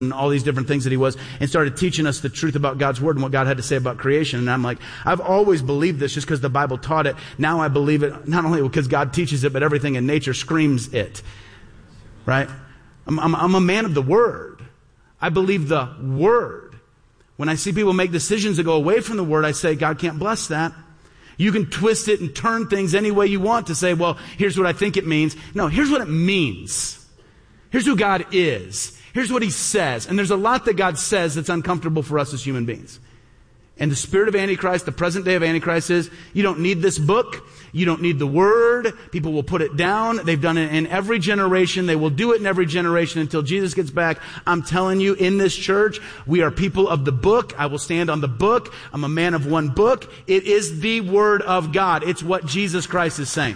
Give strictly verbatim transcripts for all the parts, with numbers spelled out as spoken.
and all these different things that he was, and started teaching us the truth about God's word and what God had to say about creation. And I'm like, I've always believed this just because the Bible taught it. Now I believe it not only because God teaches it, but everything in nature screams it. Right? I'm, I'm, I'm a man of the word. I believe the word. When I see people make decisions that go away from the word, I say, God can't bless that. You can twist it and turn things any way you want to say, well, here's what I think it means. No, here's what it means. Here's who God is. Here's what he says. And there's a lot that God says that's uncomfortable for us as human beings. And the spirit of Antichrist, the present day of Antichrist is, you don't need this book. You don't need the word. People will put it down. They've done it in every generation. They will do it in every generation until Jesus gets back. I'm telling you, in this church, we are people of the book. I will stand on the book. I'm a man of one book. It is the word of God. It's what Jesus Christ is saying.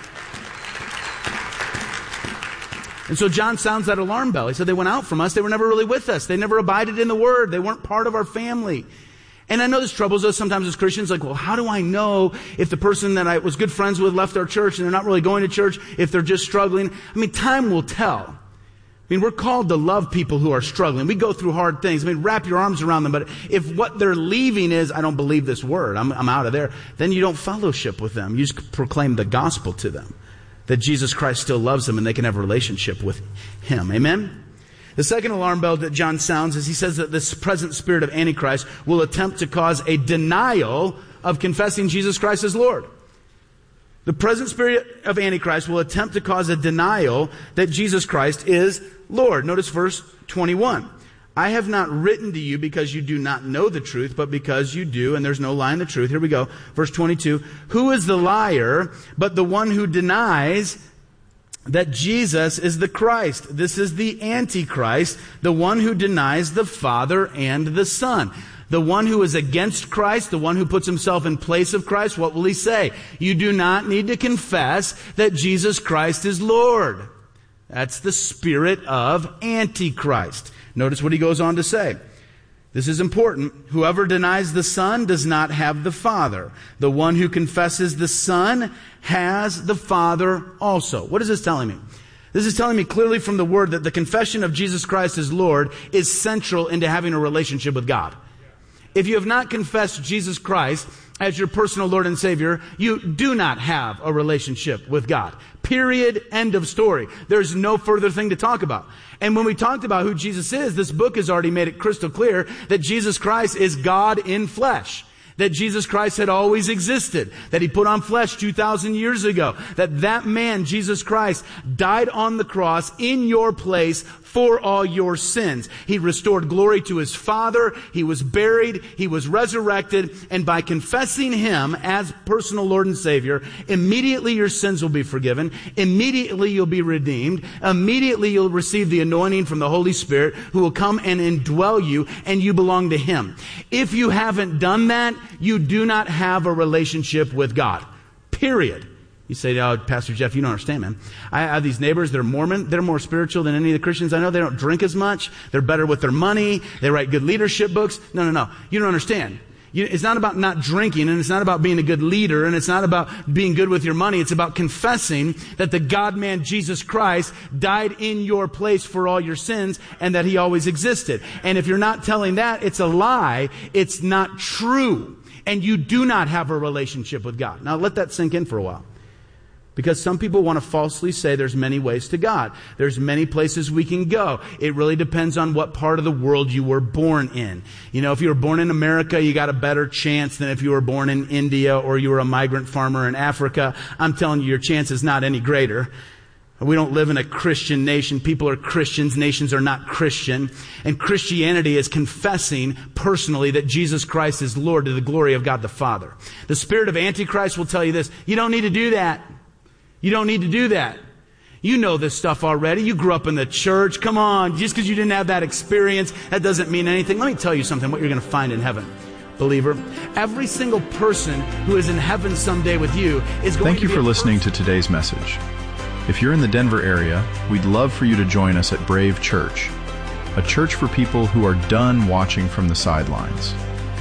And so John sounds that alarm bell. He said they went out from us. They were never really with us. They never abided in the word. They weren't part of our family. And I know this troubles us sometimes as Christians. Like, well, how do I know if the person that I was good friends with left our church and they're not really going to church, if they're just struggling? I mean, time will tell. I mean, we're called to love people who are struggling. We go through hard things. I mean, wrap your arms around them. But if what they're leaving is, I don't believe this word, I'm, I'm out of there, then you don't fellowship with them. You just proclaim the gospel to them. That Jesus Christ still loves them and they can have a relationship with him. Amen? The second alarm bell that John sounds is he says that this present spirit of Antichrist will attempt to cause a denial of confessing Jesus Christ as Lord. The present spirit of Antichrist will attempt to cause a denial that Jesus Christ is Lord. Notice verse twenty-one. I have not written to you because you do not know the truth, but because you do, and there's no lie in the truth. Here we go. Verse twenty-two. Who is the liar but the one who denies that Jesus is the Christ? This is the Antichrist, the one who denies the Father and the Son. The one who is against Christ, the one who puts himself in place of Christ, what will he say? You do not need to confess that Jesus Christ is Lord. That's the spirit of Antichrist. Notice what he goes on to say. This is important. Whoever denies the Son does not have the Father. The one who confesses the Son has the Father also. What is this telling me? This is telling me clearly from the Word that the confession of Jesus Christ as Lord is central into having a relationship with God. If you have not confessed Jesus Christ as your personal Lord and Savior, you do not have a relationship with God. Period. End of story. There's no further thing to talk about. And when we talked about who Jesus is, this book has already made it crystal clear that Jesus Christ is God in flesh. That Jesus Christ had always existed. That he put on flesh two thousand years ago. That that man, Jesus Christ, died on the cross in your place for all your sins. He restored glory to his Father. He was buried. He was resurrected. And by confessing him as personal Lord and Savior, immediately your sins will be forgiven. Immediately you'll be redeemed. Immediately you'll receive the anointing from the Holy Spirit who will come and indwell you, and you belong to him. If you haven't done that, you do not have a relationship with God. Period. You say, oh, Pastor Jeff, you don't understand, man. I have these neighbors, they're Mormon. They're more spiritual than any of the Christians I know. They don't drink as much. They're better with their money. They write good leadership books. No, no, no. You don't understand. You, it's not about not drinking, and it's not about being a good leader, and it's not about being good with your money. It's about confessing that the God-man Jesus Christ died in your place for all your sins, and that he always existed. And if you're not telling that, it's a lie. It's not true. And you do not have a relationship with God. Now let that sink in for a while. Because some people want to falsely say there's many ways to God. There's many places we can go. It really depends on what part of the world you were born in. You know, if you were born in America, you got a better chance than if you were born in India or you were a migrant farmer in Africa. I'm telling you, your chance is not any greater. We don't live in a Christian nation. People are Christians. Nations are not Christian. And Christianity is confessing personally that Jesus Christ is Lord to the glory of God the Father. The spirit of Antichrist will tell you this. You don't need to do that. You don't need to do that. You know this stuff already. You grew up in the church. Come on. Just because you didn't have that experience, that doesn't mean anything. Let me tell you something, what you're going to find in heaven. Believer, every single person who is in heaven someday with you is going Thank to you be for a listening person. to today's message. If you're in the Denver area, we'd love for you to join us at Brave Church, a church for people who are done watching from the sidelines.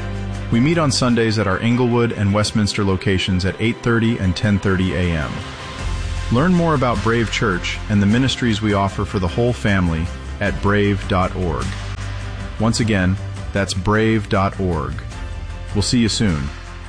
We meet on Sundays at our Englewood and Westminster locations at eight thirty and ten thirty a.m. Learn more about Brave Church and the ministries we offer for the whole family at brave dot org. Once again, that's brave dot org. We'll see you soon.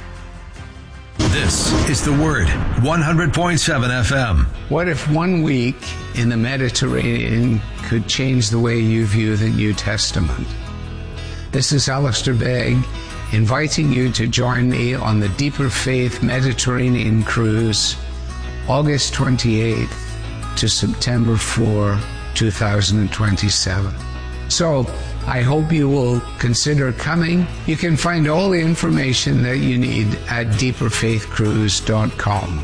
This is The Word, one hundred point seven F M. What if one week in the Mediterranean could change the way you view the New Testament? This is Alistair Begg, inviting you to join me on the Deeper Faith Mediterranean Cruise, August twenty-eighth to September fourth, two thousand twenty-seven. So, I hope you will consider coming. You can find all the information that you need at deeper faith cruise dot com.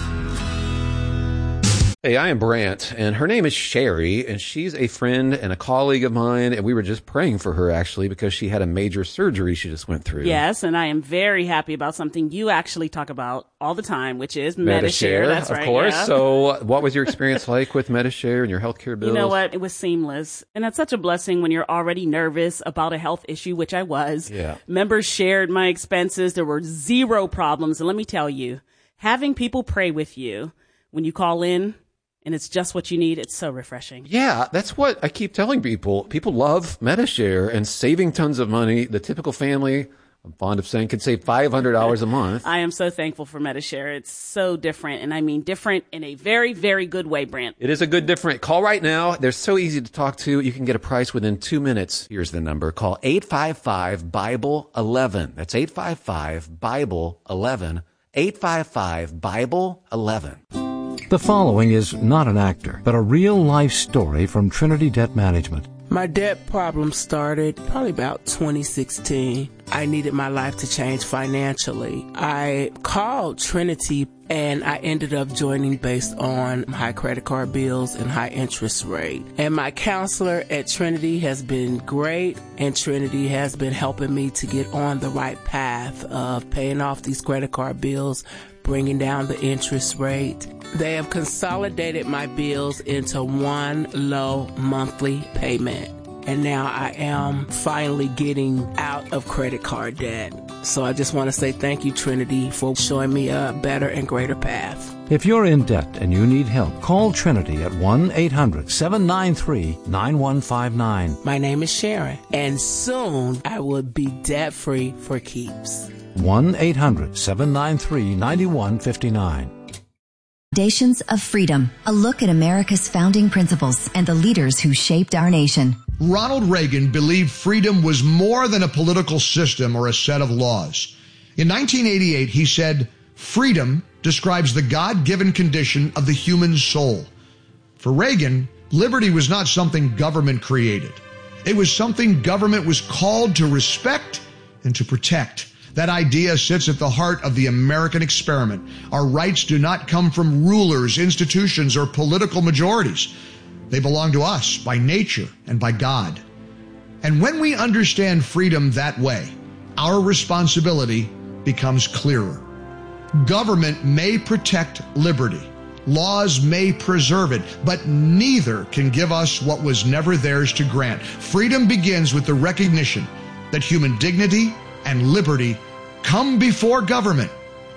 Hey, I am Brant, and her name is Sherry, and she's a friend and a colleague of mine, and we were just praying for her, actually, because she had a major surgery she just went through. Yes, and I am very happy about something you actually talk about all the time, which is Medi-Share. That's of right, course. yeah. So what was your experience like with Medi-Share and your healthcare bills? You know what? It was seamless. And it's such a blessing when you're already nervous about a health issue, which I was. Yeah. Members shared my expenses. There were zero problems. And let me tell you, having people pray with you when you call in, and it's just what you need, it's so refreshing. Yeah, that's what I keep telling people. People love Medi-Share and saving tons of money. The typical family, I'm fond of saying, could save five hundred dollars a month. I am so thankful for Medi-Share. It's so different, and I mean different in a very, very good way, Brant. It is a good different. Call right now. They're so easy to talk to. You can get a price within two minutes. Here's the number. Call eight five five, Bible eleven. That's eight five five, Bible eleven. eight five five, Bible eleven. The following is not an actor, but a real-life story from Trinity Debt Management. My debt problem started probably about twenty sixteen. I needed my life to change financially. I called Trinity and I ended up joining based on high credit card bills and high interest rate. And my counselor at Trinity has been great, and Trinity has been helping me to get on the right path of paying off these credit card bills, bringing down the interest rate. They have consolidated my bills into one low monthly payment. And now I am finally getting out of credit card debt. So I just want to say thank you, Trinity, for showing me a better and greater path. If you're in debt and you need help, call Trinity at one eight hundred, seven nine three, nine one five nine. My name is Sharon, and soon I will be debt-free for keeps. one eight hundred, seven nine three, nine one five nine. Foundations of Freedom, a look at America's founding principles and the leaders who shaped our nation. Ronald Reagan believed freedom was more than a political system or a set of laws. In nineteen eighty-eight, he said, "Freedom describes the God-given condition of the human soul." For Reagan, liberty was not something government created. It was something government was called to respect and to protect. That idea sits at the heart of the American experiment. Our rights do not come from rulers, institutions, or political majorities. They belong to us by nature and by God. And when we understand freedom that way, our responsibility becomes clearer. Government may protect liberty. Laws may preserve it, but neither can give us what was never theirs to grant. Freedom begins with the recognition that human dignity and liberty come before government,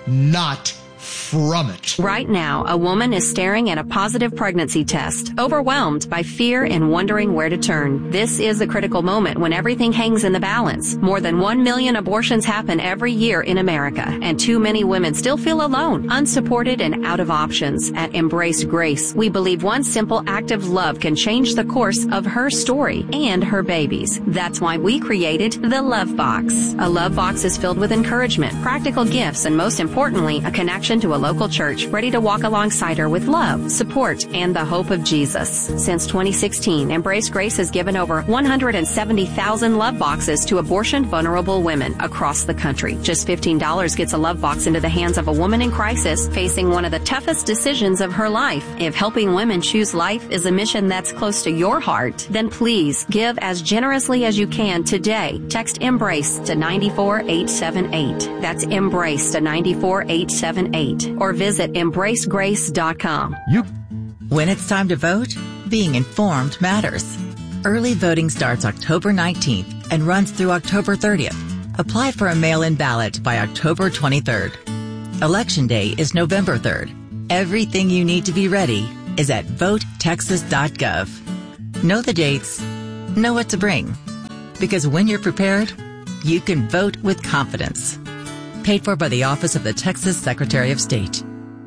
not from it. Right now, a woman is staring at a positive pregnancy test, overwhelmed by fear and wondering where to turn. This is the critical moment when everything hangs in the balance. More than one million abortions happen every year in America, and too many women still feel alone, unsupported, and out of options. At Embrace Grace, we believe one simple act of love can change the course of her story and her baby's. That's why we created the Love Box. A Love Box is filled with encouragement, practical gifts, and most importantly, a connection to a local church ready to walk alongside her with love, support, and the hope of Jesus. Since twenty sixteen, Embrace Grace has given over one hundred seventy thousand love boxes to abortion-vulnerable women across the country. Just fifteen dollars gets a love box into the hands of a woman in crisis facing one of the toughest decisions of her life. If helping women choose life is a mission that's close to your heart, then please give as generously as you can today. Text EMBRACE to nine four eight seven eight. That's EMBRACE to nine four eight seven eight. Or visit embrace grace dot com. You. When it's time to vote, being informed matters. Early voting starts October nineteenth and runs through October thirtieth. Apply for a mail-in ballot by October twenty-third. Election Day is November third. Everything you need to be ready is at vote texas dot gov. Know the dates. Know what to bring. Because when you're prepared, you can vote with confidence. Paid for by the Office of the Texas Secretary of State.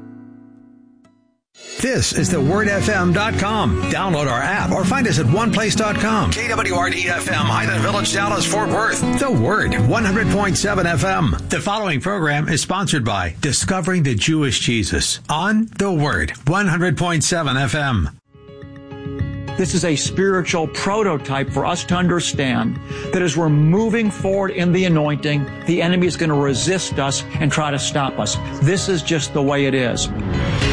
This is the word f m dot com. Download our app or find us at one place dot com. K W R D F M, Highland Village, Dallas, Fort Worth. The Word, one hundred point seven F M. The following program is sponsored by Discovering the Jewish Jesus on The Word, one hundred point seven F M. This is a spiritual prototype for us to understand that as we're moving forward in the anointing, the enemy is going to resist us and try to stop us. This is just the way it is.